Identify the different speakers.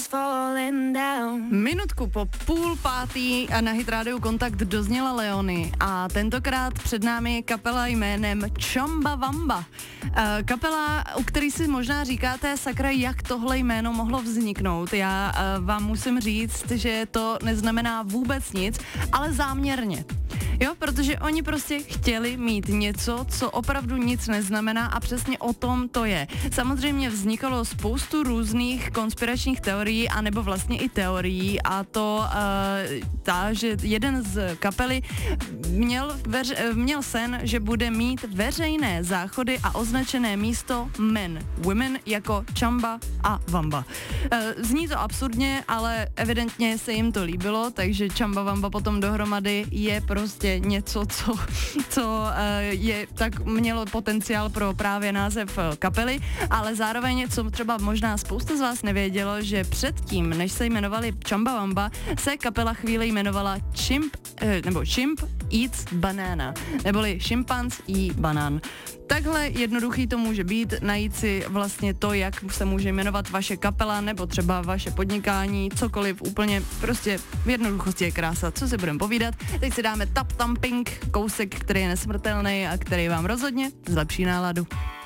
Speaker 1: Minutku po 4:30 a na Hit Radio Kontakt dozněla Leony a tentokrát před námi kapela jménem Chumbawamba. Kapela, u který si možná říkáte, sakra, jak tohle jméno mohlo vzniknout. Já vám musím říct, že to neznamená vůbec nic, ale záměrně. Jo, protože oni prostě chtěli mít něco, co opravdu nic neznamená a přesně o tom to je. Samozřejmě vznikalo spoustu různých konspiračních teorií, anebo vlastně i teorií a to že jeden z kapely měl sen, že bude mít veřejné záchody a označené místo men, women jako Chamba a Wamba. Zní to absurdně, ale evidentně se jim to líbilo, takže Chumbawamba potom dohromady je prostě něco, co je tak mělo potenciál pro právě název kapely, ale zároveň, co třeba možná spousta z vás nevědělo, že předtím, než se jmenovali Chumbawamba, se kapela chvíli jmenovala Chimp Eats Banana, neboli šimpanz jí banán. Takhle jednoduchý to může být, najít si vlastně to, jak se může jmenovat vaše kapela nebo třeba vaše podnikání, cokoliv, úplně prostě v jednoduchosti je krása, co si budeme povídat. Teď si dáme Tap Thumping, kousek, který je nesmrtelný a který vám rozhodně zlepší náladu.